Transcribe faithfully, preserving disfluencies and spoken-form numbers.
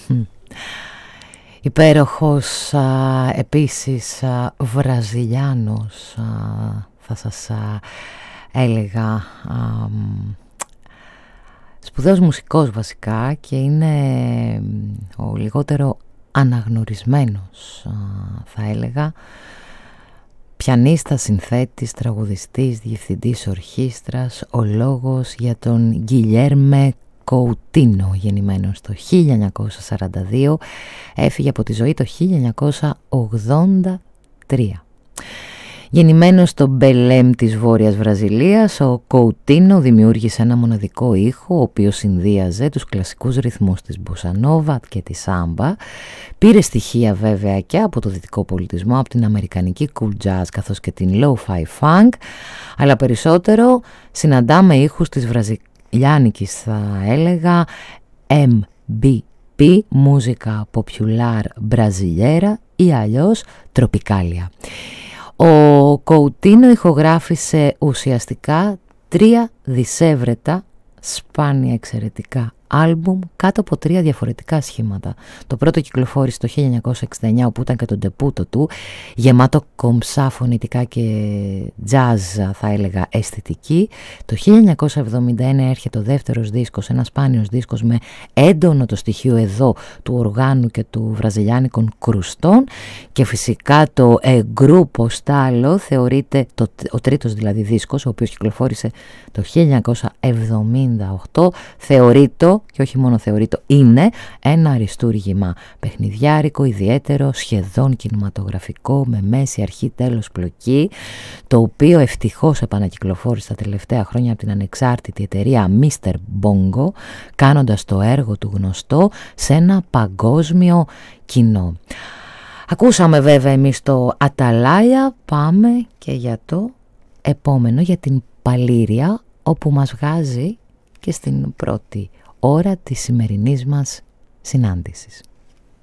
Υπέροχος α, επίσης α, Βραζιλιάνος α, θα σας α, έλεγα α, σπουδαίος μουσικός βασικά, και είναι ο λιγότερο αναγνωρισμένος α, θα έλεγα πιανίστας, συνθέτης, τραγουδιστής, διευθυντής ορχήστρας, ο λόγος για τον Γκιλιέρμε Κοουτίνο, γεννημένος το χίλια εννιακόσια σαράντα δύο, έφυγε από τη ζωή το χίλια εννιακόσια ογδόντα τρία. Γεννημένος στο Μπελέμ της Βόρειας Βραζιλίας, ο Κοουτίνο δημιούργησε ένα μοναδικό ήχο, ο οποίος συνδύαζε τους κλασικούς ρυθμούς της μποσανόβα και της σάμπα. Πήρε στοιχεία βέβαια και από το δυτικό πολιτισμό, από την αμερικανική cool jazz καθώς και την lo-fi funk, αλλά περισσότερο συναντάμε ήχους της βραζιλιάνικης, θα έλεγα, εμ μπι πι, Musica Popular Brasileira, ή αλλιώς τροπικάλια. Ο Κοουτίνο ηχογράφησε ουσιαστικά τρία δισεύρετα σπάνια εξαιρετικά άλμπουμ κάτω από τρία διαφορετικά σχήματα. Το πρώτο κυκλοφόρησε το χίλια εννιακόσια εξήντα εννιά, όπου ήταν και το ντεπούτο του, γεμάτο κομψά φωνητικά και jazz, θα έλεγα, αισθητική. Το χίλια εννιακόσια εβδομήντα ένα έρχεται ο δεύτερος δίσκος, ένας σπάνιος δίσκος με έντονο το στοιχείο εδώ του οργάνου και του βραζιλιάνικων κρουστών, και φυσικά το ε, Γκρούπο Στάλο θεωρείται, το, ο τρίτος δηλαδή δίσκος, ο οποίος κυκλοφόρησε το χίλια εννιακόσια εβδομήντα οκτώ, θεωρείται, και όχι μόνο θεωρείται, είναι ένα αριστούργημα παιχνιδιάρικο, ιδιαίτερο, σχεδόν κινηματογραφικό, με μέση, αρχή, τέλος, πλοκή, το οποίο ευτυχώς επανακυκλοφόρησε τα τελευταία χρόνια από την ανεξάρτητη εταιρεία μίστερ Bongo, κάνοντας το έργο του γνωστό σε ένα παγκόσμιο κοινό. Ακούσαμε βέβαια εμείς το Αταλάια, πάμε και για το επόμενο, για την Παλήρια, όπου μας βγάζει και στην πρώτη ώρα της σημερινής μας συνάντησης.